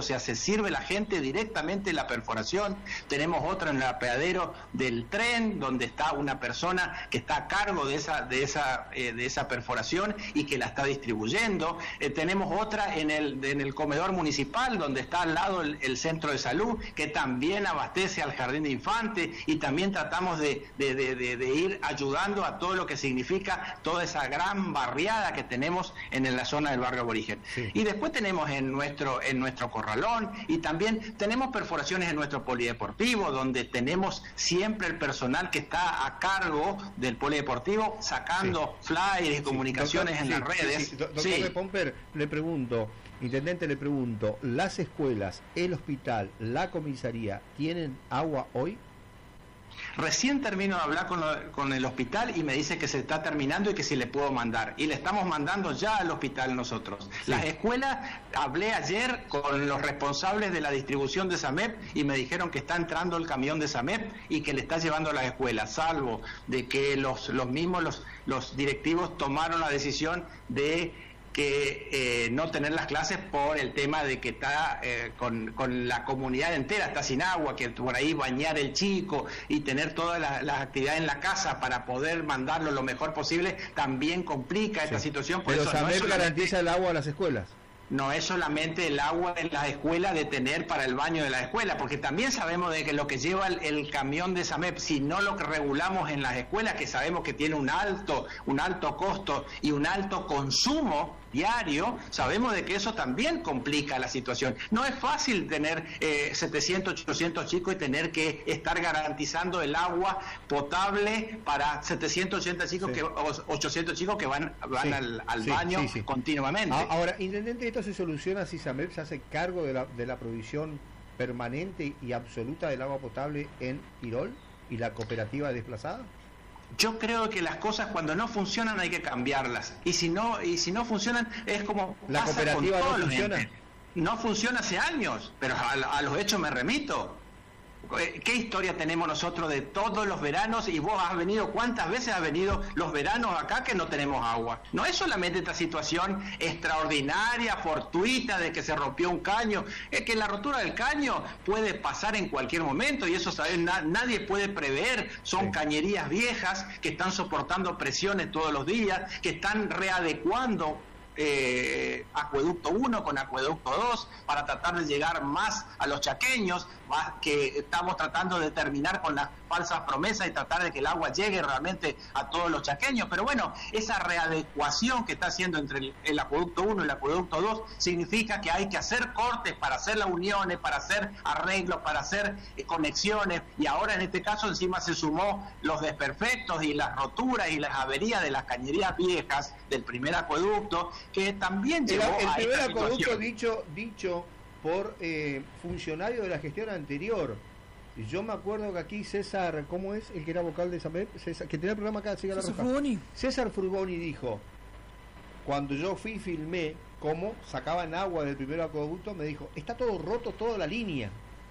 sea, se sirve la gente directamente en la perforación. Tenemos otra en el apeadero del tren, donde está una persona que está a cargo de esa perforación y que la está distribuyendo. Tenemos otra en el comedor municipal, donde está al lado el centro de salud, que también abastece al jardín de infantes, y también tratamos de ir ayudando a todo lo que significa toda esa gran barriada que tenemos en la zona del barrio aborigen. Sí. Y después tenemos en nuestro corralón, y también tenemos perforaciones en nuestro polideportivo, donde tenemos siempre el personal que está a cargo del polideportivo sacando flyers y comunicaciones en las redes. Doctor de Pomper, le pregunto, intendente, le pregunto, ¿las escuelas, el hospital, la comisaría tienen agua hoy? Recién termino de hablar con el hospital y me dice que se está terminando y que si le puedo mandar. Y le estamos mandando ya al hospital nosotros. Sí. Las escuelas, hablé ayer con los responsables de la distribución de SAMEP y me dijeron que está entrando el camión de SAMEP y que le está llevando a las escuelas, salvo de que los directivos tomaron la decisión de que no tener las clases por el tema de que está con la comunidad entera, está sin agua, que por ahí bañar el chico y tener todas las actividades en la casa para poder mandarlo lo mejor posible, también complica esta situación. Por Pero eso SAMEP garantiza el agua a las escuelas. No es solamente el agua en las escuelas de tener para el baño de la escuela, porque también sabemos de que lo que lleva el camión de SAMEP, si no lo regulamos en las escuelas, que sabemos que tiene un alto costo y un alto consumo diario, sabemos de que eso también complica la situación. No es fácil tener 700, 800 chicos y tener que estar garantizando el agua potable para 700, 800 chicos, sí, 800 chicos que van sí, al baño continuamente. Ahora, intendente, ¿esto se soluciona si SAMEP se hace cargo de la provisión permanente y absoluta del agua potable en Tirol y la cooperativa desplazada? Yo creo que las cosas cuando no funcionan hay que cambiarlas, y si no funcionan es como la cooperativa con no funciona. No funciona hace años, pero a los hechos me remito. ¿Qué historia tenemos nosotros de todos los veranos? Y vos has venido, ¿cuántas veces has venido los veranos acá que no tenemos agua? No es solamente esta situación extraordinaria, fortuita, de que se rompió un caño. Es que la rotura del caño puede pasar en cualquier momento, y eso ¿sabes? Nadie puede prever. Son cañerías viejas que están soportando presiones todos los días, que están readecuando acueducto 1 con acueducto 2 para tratar de llegar más a los chaqueños, más que estamos tratando de terminar con las falsas promesas y tratar de que el agua llegue realmente a todos los chaqueños. Pero bueno, esa readecuación que está haciendo entre el acueducto 1 y el acueducto 2 significa que hay que hacer cortes para hacer las uniones, para hacer arreglos, para hacer conexiones, y ahora en este caso encima se sumó los desperfectos y las roturas y las averías de las cañerías viejas del primer acueducto, que también llevó el primer esta acueducto dicho por funcionario de la gestión anterior. Yo me acuerdo que aquí César, ¿cómo es el que era vocal de SAMEP? César, que tenía el programa acá, César Frugoni dijo, cuando yo fui y filmé cómo sacaban agua del primer acueducto, me dijo, está todo roto, toda la línea,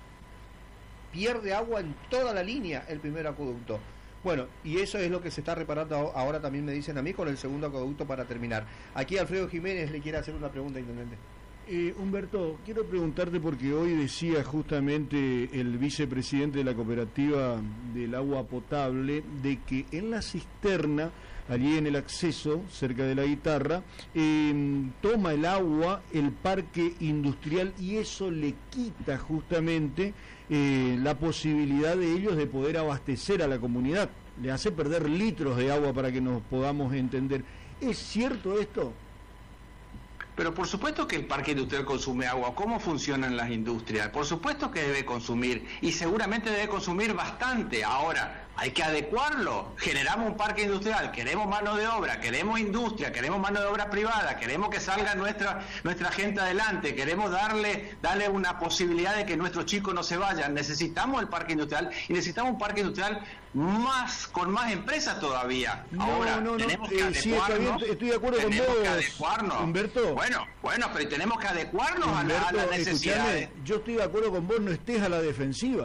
pierde agua en toda la línea el primer acueducto. Bueno, y eso es lo que se está reparando ahora, también me dicen a mí, con el segundo acueducto para terminar. Aquí Alfredo Jiménez le quiere hacer una pregunta, intendente. Humberto, quiero preguntarte, porque hoy decía justamente el vicepresidente de la cooperativa del agua potable de que en la cisterna, allí en el acceso, cerca de la guitarra, toma el agua el parque industrial, y eso le quita justamente la posibilidad de ellos de poder abastecer a la comunidad. Le hace perder litros de agua, para que nos podamos entender. ¿Es cierto esto? Pero por supuesto que el parque industrial consume agua. ¿Cómo funcionan las industrias? Por supuesto que debe consumir, y seguramente debe consumir bastante. Ahora, hay que adecuarlo. Generamos un parque industrial, queremos mano de obra, queremos industria, queremos mano de obra privada, queremos que salga nuestra gente adelante, queremos darle una posibilidad de que nuestros chicos no se vayan. Necesitamos el parque industrial, y necesitamos un parque industrial con más empresas todavía. Ahora, tenemos que adecuarnos. Sí, está bien, estoy de acuerdo con vos, Humberto. Bueno, pero tenemos que adecuarnos a las necesidades. Yo estoy de acuerdo con vos, no estés a la defensiva.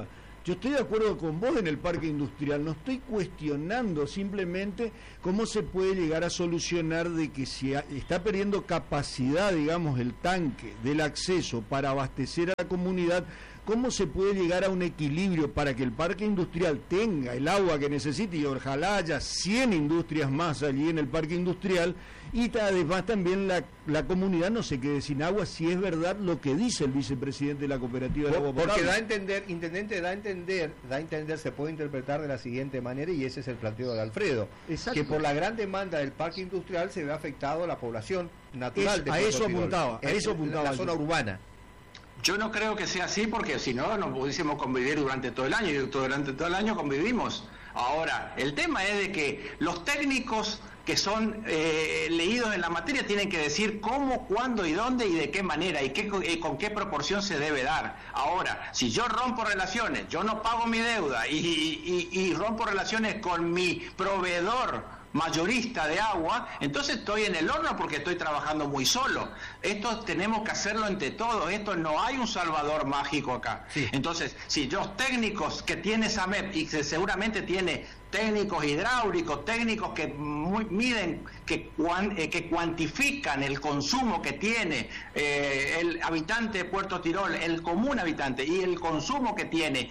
Yo estoy de acuerdo con vos en el parque industrial, no estoy cuestionando simplemente cómo se puede llegar a solucionar de que si está perdiendo capacidad, digamos, el tanque del acceso para abastecer a la comunidad, cómo se puede llegar a un equilibrio para que el parque industrial tenga el agua que necesite, y ojalá haya 100 industrias más allí en el parque industrial, y además también la comunidad no se quede sin agua, si es verdad lo que dice el vicepresidente de la cooperativa de agua potable. Porque da a entender, intendente, da a entender, se puede interpretar de la siguiente manera, y ese es el planteo de Alfredo. Exacto. Que por la gran demanda del parque industrial se ve afectado a la población natural de Puerto Tirol, a eso apuntaba la zona urbana. Yo no creo que sea así, porque si no pudiésemos convivir durante todo el año, y durante todo el año convivimos. Ahora, el tema es de que los técnicos que son leídos en la materia tienen que decir cómo, cuándo y dónde y de qué manera y con qué proporción se debe dar. Ahora, si yo rompo relaciones, yo no pago mi deuda y rompo relaciones con mi proveedor mayorista de agua, entonces estoy en el horno porque estoy trabajando muy solo. Esto tenemos que hacerlo entre todos, esto no hay un salvador mágico acá. Sí. Entonces, si los técnicos que tiene SAMEP, y que seguramente tiene técnicos hidráulicos, técnicos que miden, que cuantifican el consumo que tiene el habitante de Puerto Tirol, el común habitante, y el consumo que tiene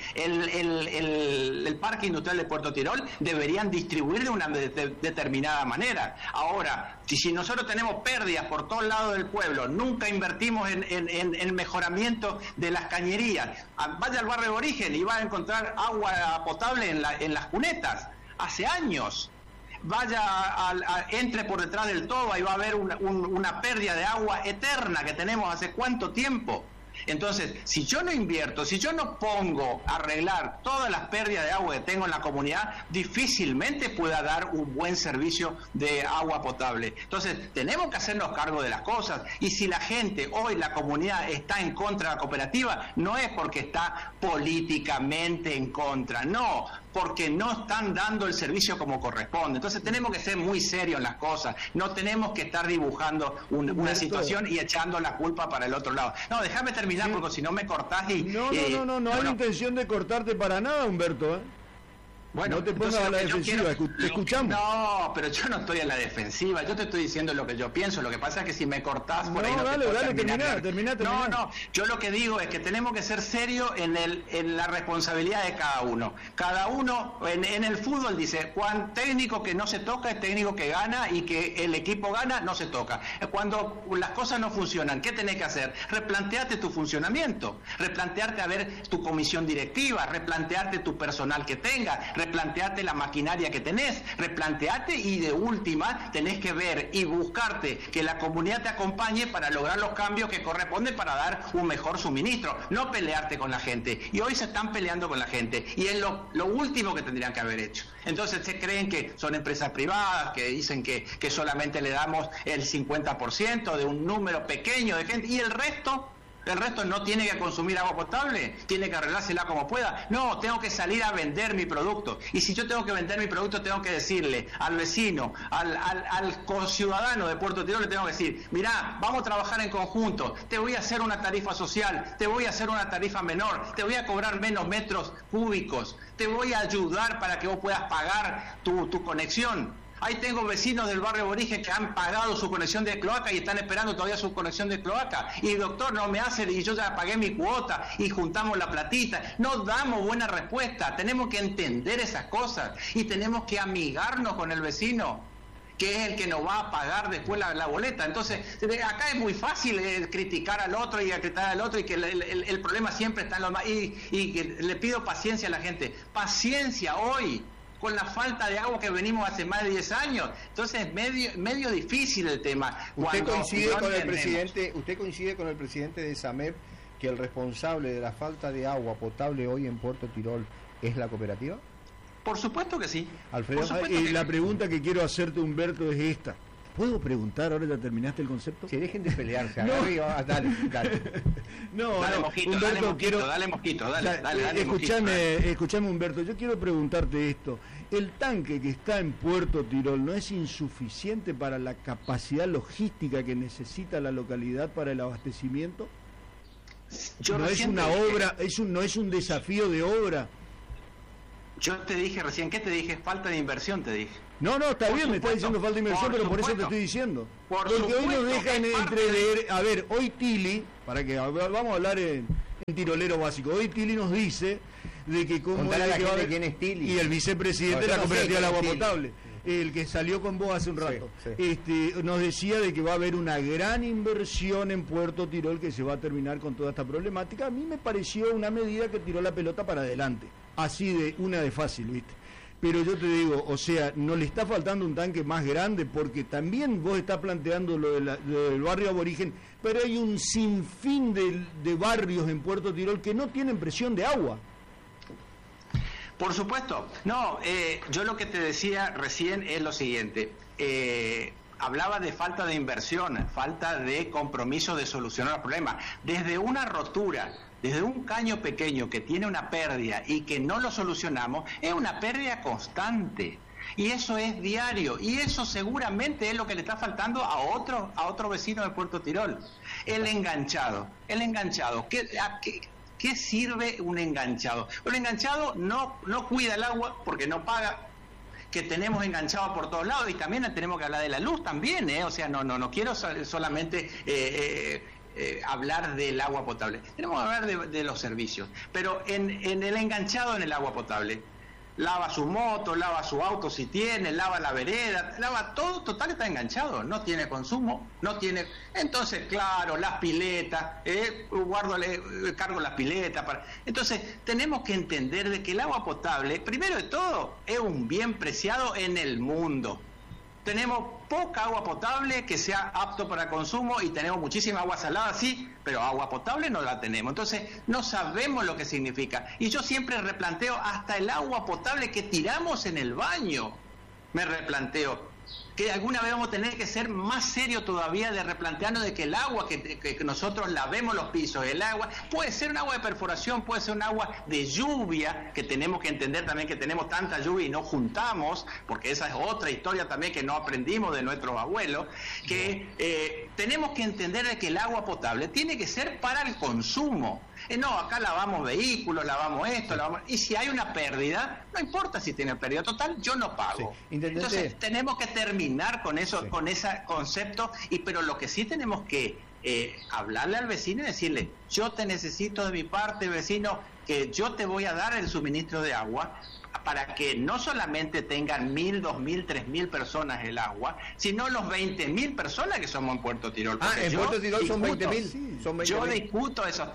el parque industrial de Puerto Tirol, deberían distribuir de una determinada manera. Ahora, si nosotros tenemos pérdidas por todos lados del pueblo, nunca invertimos en mejoramiento de las cañerías, vaya al barrio de origen y va a encontrar agua potable en las cunetas. Hace años. Entre por detrás del toba y va a haber una pérdida de agua eterna que tenemos hace cuánto tiempo. Entonces, si yo no invierto, si yo no pongo a arreglar todas las pérdidas de agua que tengo en la comunidad, difícilmente pueda dar un buen servicio de agua potable. Entonces, tenemos que hacernos cargo de las cosas, y si la gente, hoy la comunidad está en contra de la cooperativa, no es porque está políticamente en contra, no, porque no están dando el servicio como corresponde. Entonces tenemos que ser muy serios en las cosas, no tenemos que estar dibujando una situación y echando la culpa para el otro lado. No, déjame terminar, sí, porque si no me cortás y... No hay intención de cortarte para nada, Humberto, ¿eh? Bueno, no te pongas a la defensiva, te escuchamos. No, pero yo no estoy a la defensiva, yo te estoy diciendo lo que yo pienso. Lo que pasa es que si me cortás por ahí no te puedo terminar. No, yo lo que digo es que tenemos que ser serios en la responsabilidad de cada uno. Cada uno, en el fútbol dice, cuando técnico que no se toca es técnico que gana, y que el equipo gana no se toca. Cuando las cosas no funcionan, ¿qué tenés que hacer? Replantearte tu funcionamiento, replantearte a ver tu comisión directiva, replantearte tu personal que tengas, replanteate la maquinaria que tenés, replanteate, y de última tenés que ver y buscarte que la comunidad te acompañe para lograr los cambios que corresponden para dar un mejor suministro, no pelearte con la gente. Y hoy se están peleando con la gente, y es lo último que tendrían que haber hecho. Entonces se creen que son empresas privadas, que dicen que solamente le damos el 50% de un número pequeño de gente, y el resto no tiene que consumir agua potable, tiene que arreglársela como pueda. No, tengo que salir a vender mi producto. Y si yo tengo que vender mi producto, tengo que decirle al vecino, al conciudadano de Puerto Tirol, le tengo que decir, mirá, vamos a trabajar en conjunto, te voy a hacer una tarifa social, te voy a hacer una tarifa menor, te voy a cobrar menos metros cúbicos, te voy a ayudar para que vos puedas pagar tu conexión. Ahí tengo vecinos del barrio de origen que han pagado su conexión de cloaca y están esperando todavía su conexión de cloaca. Y doctor, no me hace, y yo ya pagué mi cuota y juntamos la platita. No damos buena respuesta. Tenemos que entender esas cosas y tenemos que amigarnos con el vecino, que es el que nos va a pagar después la boleta. Entonces, acá es muy fácil criticar al otro y criticar al otro, y que el problema siempre está en los más. Y que le pido paciencia a la gente. Paciencia hoy, con la falta de agua que venimos hace más de 10 años. Entonces es medio difícil el tema. ¿Usted coincide con el presidente de SAMEP que el responsable de la falta de agua potable hoy en Puerto Tirol es la cooperativa? Por supuesto que sí. Alfredo, la pregunta que quiero hacerte, Humberto, es esta. ¿Puedo preguntar? ¿Ahora ya terminaste el concepto? Si dejen de pelearse. No. Dale. Dale, Mosquito, Humberto, dale, Mosquito, dale. Escuchame, Humberto, yo quiero preguntarte esto. ¿El tanque que está en Puerto Tirol no es insuficiente para la capacidad logística que necesita la localidad para el abastecimiento? ¿No es una obra, no es un desafío de obra Yo te dije recién, ¿qué te dije? Falta de inversión, te dije. No, está bien, me está diciendo falta de inversión, pero por eso te estoy diciendo. Porque hoy nos dejan entrever, a ver, hoy Tilly, para que vamos a hablar en tirolero básico, hoy Tilly nos dice de que como quién es Tilly. Y el vicepresidente de la cooperativa del agua potable, el que salió con vos hace un rato, nos decía de que va a haber una gran inversión en Puerto Tirol que se va a terminar con toda esta problemática. A mí me pareció una medida que tiró la pelota para adelante, así de fácil, ¿viste? Pero yo te digo, o sea, no le está faltando un tanque más grande, porque también vos estás planteando lo del barrio aborigen, pero hay un sinfín de barrios en Puerto Tirol que no tienen presión de agua. Por supuesto. No, yo lo que te decía recién es lo siguiente. Hablaba de falta de inversión, falta de compromiso de solucionar los problemas. Desde una rotura, desde un caño pequeño que tiene una pérdida y que no lo solucionamos, es una pérdida constante. Y eso es diario. Y eso seguramente es lo que le está faltando a otro vecino de Puerto Tirol. El enganchado. ¿Qué sirve un enganchado? Un enganchado no cuida el agua porque no paga, que tenemos enganchado por todos lados, y también tenemos que hablar de la luz también, o sea, no quiero solamente hablar del agua potable, tenemos que hablar de los servicios, pero en el enganchado en el agua potable, lava su moto, lava su auto si tiene, lava la vereda, lava todo, total está enganchado, no tiene consumo, no tiene, entonces claro, las piletas, cargo las piletas, entonces tenemos que entender de que el agua potable, primero de todo, es un bien preciado en el mundo. Tenemos poca agua potable que sea apto para consumo y tenemos muchísima agua salada, sí, pero agua potable no la tenemos. Entonces no sabemos lo que significa. Y yo siempre replanteo hasta el agua potable que tiramos en el baño. Me replanteo que alguna vez vamos a tener que ser más serios todavía de replantearnos de que el agua que nosotros lavemos los pisos, el agua puede ser un agua de perforación, puede ser un agua de lluvia, que tenemos que entender también que tenemos tanta lluvia y no juntamos, porque esa es otra historia también que no aprendimos de nuestros abuelos, que tenemos que entender de que el agua potable tiene que ser para el consumo. No, acá lavamos vehículos, lavamos esto, y si hay una pérdida, no importa si tiene pérdida total, yo no pago. Sí. Entonces tenemos que terminar con eso, sí, con ese concepto, pero lo que sí tenemos que hablarle al vecino y decirle, yo te necesito de mi parte, vecino, que yo te voy a dar el suministro de agua, para que no solamente tengan 1.000, 2.000, 3.000 personas el agua, sino los 20.000 personas que somos en Puerto Tirol. En Puerto Tirol son 20.000. Sí, yo discuto esos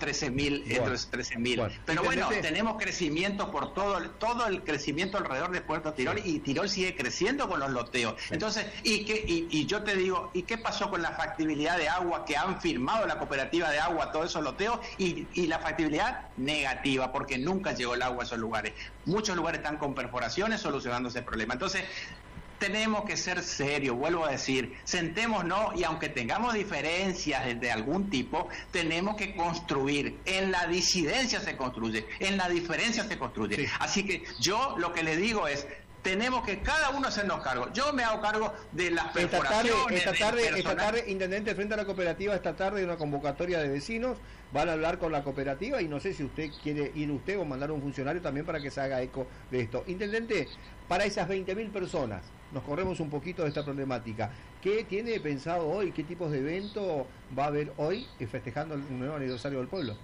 13.000, bueno. Pero bueno, tenemos crecimiento por todo el crecimiento alrededor de Puerto Tirol, sí, y Tirol sigue creciendo con los loteos. Sí. Entonces, y yo te digo, ¿y qué pasó con la factibilidad de agua que han firmado la cooperativa de agua, todos esos loteos, y la factibilidad negativa, porque nunca llegó el agua a esos lugares? Muchos lugares están con perforaciones solucionando ese problema. Entonces, tenemos que ser serios, vuelvo a decir, sentémonos, y aunque tengamos diferencias de algún tipo, tenemos que construir. En la disidencia se construye, en la diferencia se construye. Sí. Así que yo lo que le digo es, tenemos que cada uno hacernos cargo. Yo me hago cargo de las perforaciones. Esta tarde, intendente, frente a la cooperativa, esta tarde hay una convocatoria de vecinos, van a hablar con la cooperativa, y no sé si usted quiere ir usted o mandar un funcionario también para que se haga eco de esto. Intendente, para esas 20.000 personas, nos corremos un poquito de esta problemática. ¿Qué tiene pensado hoy? ¿Qué tipos de evento va a haber hoy festejando el nuevo aniversario del pueblo?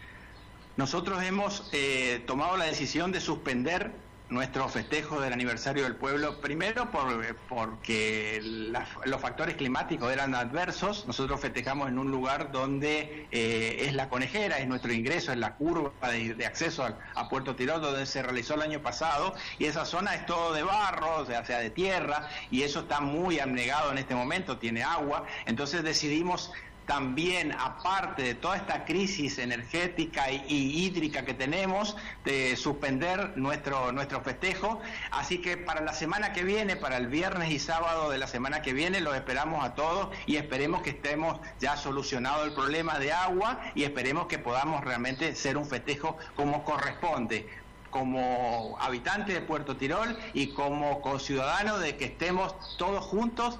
Nosotros hemos tomado la decisión de suspender nuestro festejo del aniversario del pueblo, primero porque los factores climáticos eran adversos. Nosotros festejamos en un lugar donde es la Conejera, es nuestro ingreso, es la curva de acceso a Puerto Tirol, donde se realizó el año pasado, y esa zona es todo de barro, o sea de tierra, y eso está muy abnegado en este momento, tiene agua. Entonces decidimos también, aparte de toda esta crisis energética y hídrica que tenemos, de suspender nuestro festejo. Así que para la semana que viene, para el viernes y sábado de la semana que viene, los esperamos a todos, y esperemos que estemos ya solucionado el problema de agua, y esperemos que podamos realmente ser un festejo como corresponde, como habitante de Puerto Tirol y como conciudadano, de que estemos todos juntos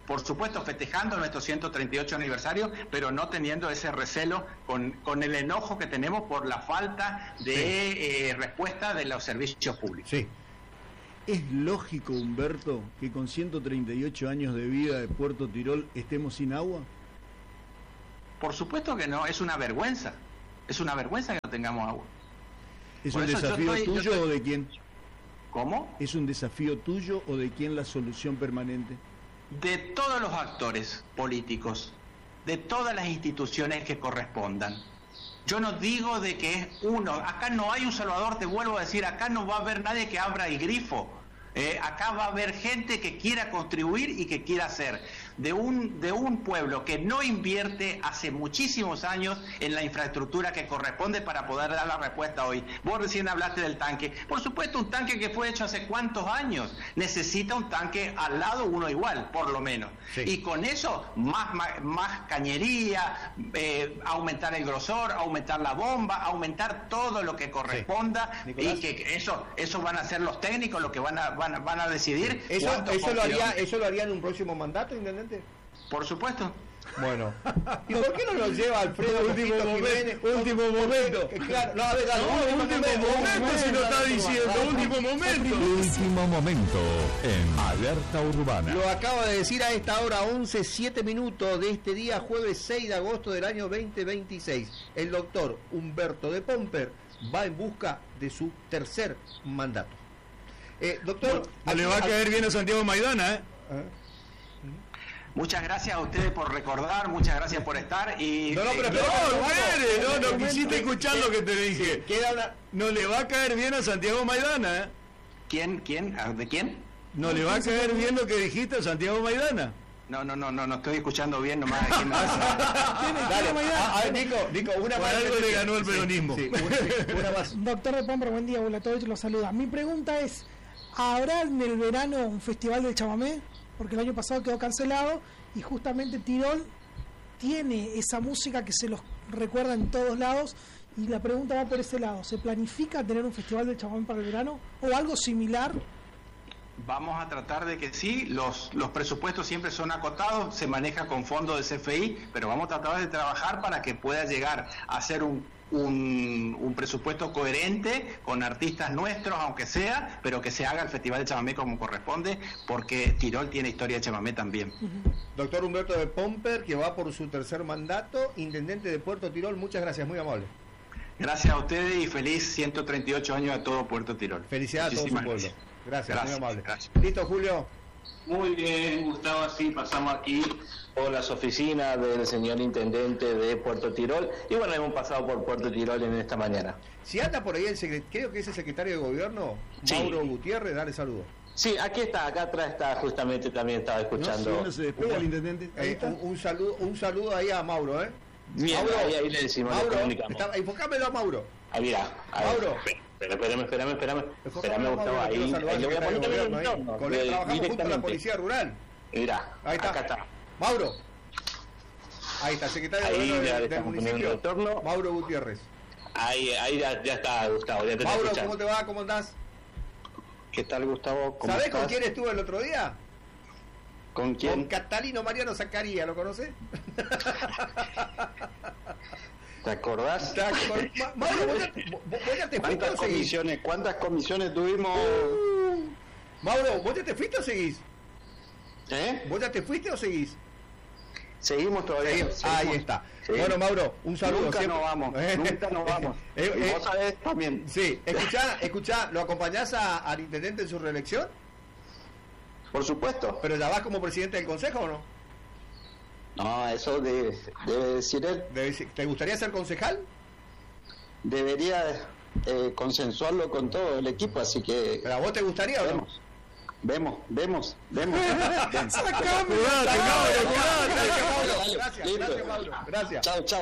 por supuesto festejando nuestro 138 aniversario, pero no teniendo ese recelo con el enojo que tenemos por la falta de respuesta de los servicios públicos. Sí. ¿Es lógico, Humberto, que con 138 años de vida de Puerto Tirol estemos sin agua? Por supuesto que no, es una vergüenza. Es una vergüenza que no tengamos agua. ¿Es un desafío tuyo o de quién? ¿Cómo? ¿Es un desafío tuyo o de quién la solución permanente? De todos los actores políticos, de todas las instituciones que correspondan. Yo no digo de que es uno, acá no hay un Salvador, te vuelvo a decir, acá no va a haber nadie que abra el grifo. Acá va a haber gente que quiera contribuir y que quiera hacer de un pueblo que no invierte hace muchísimos años en la infraestructura que corresponde para poder dar la respuesta hoy. Vos recién hablaste del tanque. Por supuesto, un tanque que fue hecho hace cuántos años necesita un tanque al lado, uno igual, por lo menos. Sí. Y con eso, más cañería, aumentar el grosor, aumentar la bomba, aumentar todo lo que corresponda, sí. Y que eso van a ser los técnicos los que van a decidir. ¿Eso lo haría en un próximo mandato, intendente? Por supuesto. Bueno, ¿y por qué no lo lleva Alfredo último momento? Claro, no, a ver, último momento, si lo está diciendo, último momento. Último momento en Alerta Urbana. Lo acaba de decir a esta hora 11:07 de este día, jueves 6 de agosto del año 2026. El doctor Humberto de Pomper va en busca de su tercer mandato. Doctor, no le va a caer bien a Santiago Maidana, Muchas gracias a ustedes por recordar, muchas gracias por estar y... No quisiste escuchar lo que te dije. No le va a caer bien a Santiago Maidana, ¿Quién? ¿De quién? No le va a caer bien lo que dijiste a Santiago Maidana. No estoy escuchando bien nomás. ¿Quién me Dale, Nico, una más. Algo le ganó el peronismo. Sí, una más. Doctor de Pomper, buen día, Volatovich lo saluda. Mi pregunta es, ¿habrá en el verano un festival del chamamé? Porque el año pasado quedó cancelado y justamente Tirol tiene esa música que se los recuerda en todos lados, y la pregunta va por ese lado. ¿Se planifica tener un festival del chamamé para el verano o algo similar? Vamos a tratar de que sí, los presupuestos siempre son acotados, se maneja con fondos de CFI, pero vamos a tratar de trabajar para que pueda llegar a ser un presupuesto coherente con artistas nuestros, aunque sea, pero que se haga el Festival de Chamamé como corresponde, porque Tirol tiene historia de chamamé también. Doctor Humberto de Pomper, que va por su tercer mandato, intendente de Puerto Tirol, muchas gracias, muy amable. Gracias a ustedes y feliz 138 años a todo Puerto Tirol. Felicidades a todo su pueblo. Gracias, muy amable. Gracias. ¿Listo, Julio? Muy bien, Gustavo, así pasamos aquí por las oficinas del señor intendente de Puerto Tirol, y bueno, hemos pasado por Puerto Tirol en esta mañana. Si anda por ahí creo que es el secretario de gobierno, sí. Mauro Gutiérrez, dale saludo. Sí, aquí está, acá atrás está, justamente también estaba escuchando. No se despega el intendente. Un saludo ahí a Mauro, Bien, Mauro, ahí le decimos, Mauro, le comunicamos. Enfocámelo a Mauro. Ah, mira, Mauro. Espérame, Gustavo, ahí le voy a poner también el entorno. Trabajamos junto con la Policía Rural. Mira, ahí está. Acá está. Mauro. Ahí está, secretario de gobierno del municipio, Mauro Gutiérrez. Ahí ya está, Gustavo, ya te Mauro, ¿cómo te va? ¿Cómo andás? ¿Qué tal, Gustavo? ¿Cómo ¿Sabés estás? con quién estuve el otro día? ¿Con quién? Con Catalino Mariano Zacarías, ¿lo conocés? ¿Te acordás? Mauro, vos ya te fuiste o seguís. ¿Cuántas comisiones tuvimos? Mauro, ¿vos ya te fuiste o seguís? ¿Vos ya te fuiste o seguís? Seguimos todavía. Seguimos. Ahí está. Sí. Bueno, Mauro, un saludo. Nunca nos vamos. Vos sabés también. Sí, escuchá, ¿lo acompañás al intendente en su reelección? Por supuesto. ¿Pero ya vas como presidente del consejo o no? No, eso debe decir él. ¿Te gustaría ser concejal? Debería consensuarlo con todo el equipo, así que... ¿Pero a vos te gustaría o no? Vemos. ¡Sacame! Gracias, Mauro. Gracias.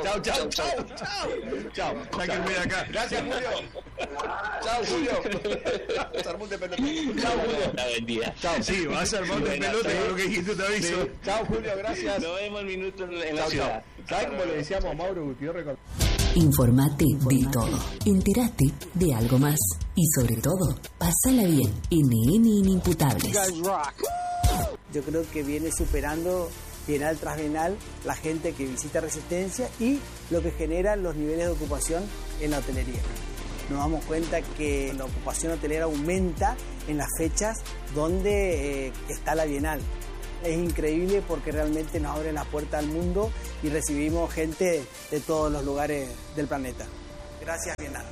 Chao. Sáquenme de acá. Gracias, Julio. Chao, Julio. Armón de pelota. Chao, Julio. Chao. Sí, vas a armar de pelota, con lo que dijiste te aviso. Sí. Chao, Julio, gracias. Nos vemos en minutos en la ciudad. ¿Sabes cómo le decíamos a Mauro Gutiérrez? Informate de todo, entérate de algo más y sobre todo, pásala bien. NN Inimputables. yo creo que viene superando bienal tras bienal la gente que visita Resistencia y lo que genera los niveles de ocupación en la hotelería. Nos damos cuenta que la ocupación hotelera aumenta en las fechas donde está la bienal. Es increíble porque realmente nos abre la puerta al mundo y recibimos gente de todos los lugares del planeta. Gracias, Bienal.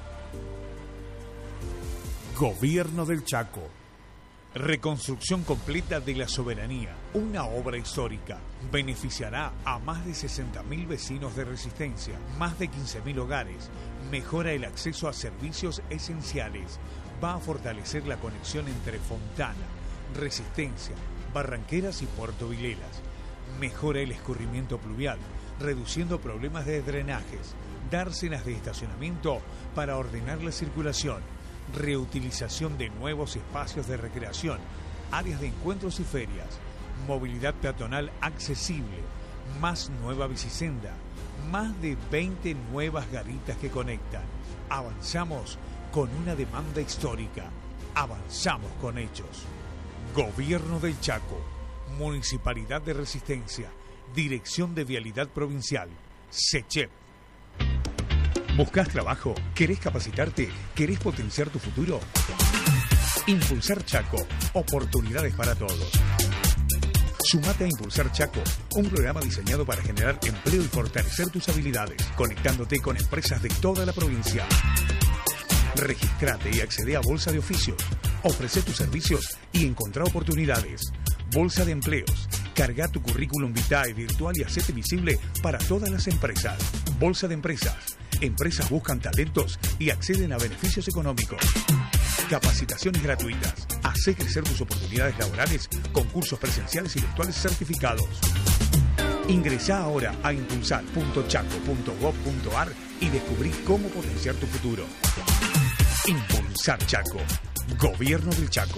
Gobierno del Chaco. Reconstrucción completa de la soberanía. Una obra histórica. Beneficiará a más de 60.000 vecinos de Resistencia, más de 15.000 hogares. Mejora el acceso a servicios esenciales. Va a fortalecer la conexión entre Fontana, Resistencia, Barranqueras y Puerto Vilelas. Mejora el escurrimiento pluvial, reduciendo problemas de drenajes. Dársenas de estacionamiento para ordenar la circulación. Reutilización de nuevos espacios de recreación, áreas de encuentros y ferias, movilidad peatonal accesible, más nueva bicisenda, más de 20 nuevas garitas que conectan. Avanzamos con una demanda histórica, avanzamos con hechos. Gobierno del Chaco, Municipalidad de Resistencia, Dirección de Vialidad Provincial, SECHEP. ¿Buscas trabajo? ¿Querés capacitarte? ¿Querés potenciar tu futuro? Impulsar Chaco. Oportunidades para todos. Sumate a Impulsar Chaco, un programa diseñado para generar empleo y fortalecer tus habilidades, conectándote con empresas de toda la provincia. Registrate y accede a Bolsa de Oficios. Ofrece tus servicios y encontrá oportunidades. Bolsa de Empleos. Carga tu currículum vitae virtual y hacete visible para todas las empresas. Bolsa de Empresas. Empresas buscan talentos y acceden a beneficios económicos. Capacitaciones gratuitas. Hacé crecer tus oportunidades laborales con cursos presenciales y virtuales certificados. Ingresá ahora a impulsar.chaco.gov.ar y descubrí cómo potenciar tu futuro. Impulsar Chaco. Gobierno del Chaco.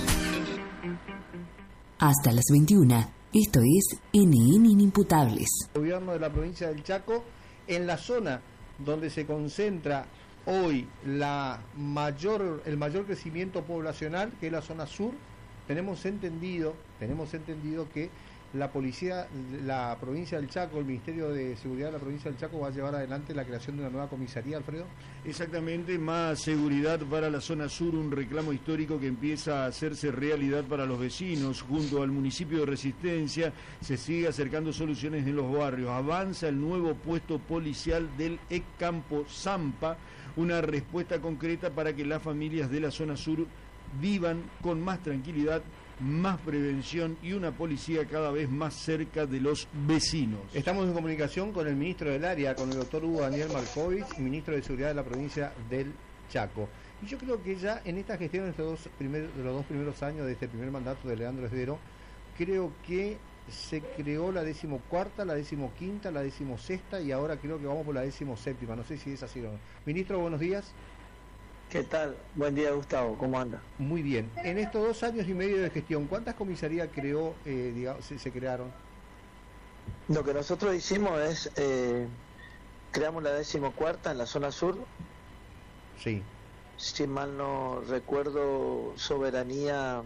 Hasta las 21. Esto es NN Inimputables. Gobierno de la provincia del Chaco, en la zona donde se concentra hoy el mayor crecimiento poblacional, que es la zona sur, tenemos entendido que la policía, la provincia del Chaco, el Ministerio de Seguridad de la provincia del Chaco va a llevar adelante la creación de una nueva comisaría, Alfredo. Exactamente, más seguridad para la zona sur, un reclamo histórico que empieza a hacerse realidad para los vecinos. Junto al municipio de Resistencia se sigue acercando soluciones en los barrios. Avanza el nuevo puesto policial del Campo Zampa, una respuesta concreta para que las familias de la zona sur vivan con más tranquilidad, más prevención y una policía cada vez más cerca de los vecinos. Estamos en comunicación con el ministro del área, con el doctor Hugo Daniel Markovich, ministro de Seguridad de la provincia del Chaco. Y yo creo que ya en esta gestión de los dos primeros años de este primer mandato de Leandro Esdero, creo que se creó la 14ª, la 15ª, la 16ª y ahora creo que vamos por la 17ª. No sé si es así o no. Ministro, buenos días. ¿Qué tal? Buen día, Gustavo. ¿Cómo anda? Muy bien. En estos 2 años y medio de gestión, ¿cuántas comisarías se crearon? Lo que nosotros hicimos es, creamos la 14ª en la zona sur. Sí. Si mal no recuerdo, Soberanía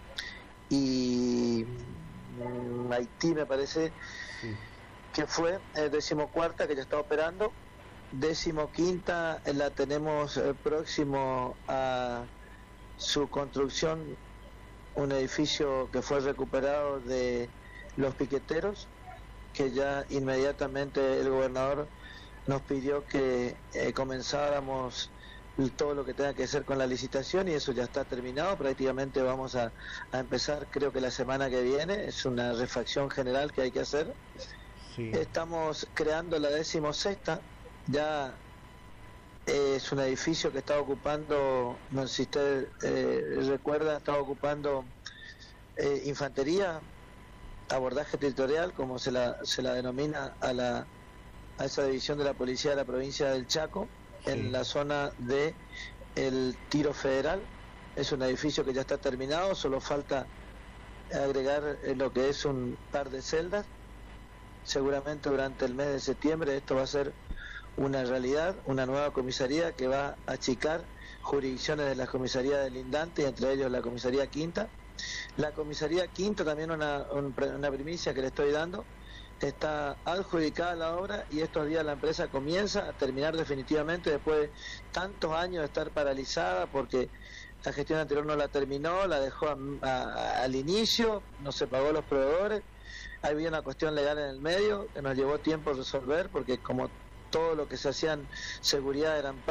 y Haití, me parece, sí, que fue 14ª, que ya está operando. 15ª la tenemos próximo a su construcción, un edificio que fue recuperado de los piqueteros, que ya inmediatamente el gobernador nos pidió que comenzáramos todo lo que tenga que hacer con la licitación y eso ya está terminado. Prácticamente vamos a empezar, creo que la semana que viene, es una refacción general que hay que hacer. Sí. Estamos creando la 16ª. Ya es un edificio que está ocupando, no sé si usted recuerda, estaba ocupando infantería, abordaje territorial, como se la denomina a esa división de la policía de la provincia del Chaco, sí, en la zona de el Tiro Federal. Es un edificio que ya está terminado, solo falta agregar lo que es un par de celdas. Seguramente durante el mes de septiembre esto va a ser una realidad, una nueva comisaría que va a achicar jurisdicciones de las comisarías del lindante, entre ellos la comisaría quinta. La comisaría Quinto, también una primicia que le estoy dando, está adjudicada la obra y estos días la empresa comienza a terminar definitivamente después de tantos años de estar paralizada porque la gestión anterior no la terminó, la dejó al inicio, no se pagó a los proveedores. Había una cuestión legal en el medio que nos llevó tiempo resolver porque como todo lo que se hacía en seguridad eran